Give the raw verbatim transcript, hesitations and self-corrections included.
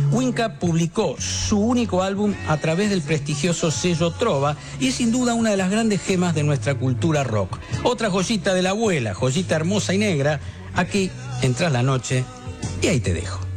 Winca publicó su único álbum a través del prestigioso sello Trova y es sin duda una de las grandes gemas de nuestra cultura rock. Otra joyita de la abuela, joyita hermosa y negra, aquí entras la noche y ahí te dejo.